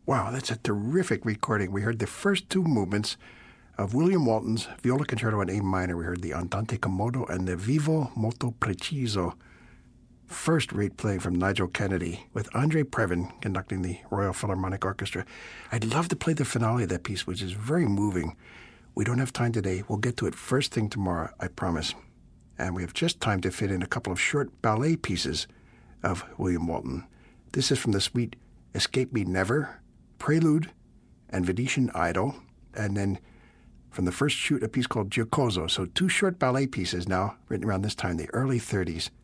Wow, that's a terrific recording. We heard the first two movements of William Walton's Viola Concerto in A minor. We heard the Andante Commodo and the Vivo Molto Preciso. First-rate playing from Nigel Kennedy with Andre Previn conducting the Royal Philharmonic Orchestra. I'd love to play the finale of that piece, which is very moving. We don't have time today. We'll get to it first thing tomorrow, I promise. And we have just time to fit in a couple of short ballet pieces of William Walton. This is from the suite Escape Me Never, Prelude, and Venetian Idol. And then from the first shoot, a piece called Giocoso. So two short ballet pieces now, written around this time, the early 30s.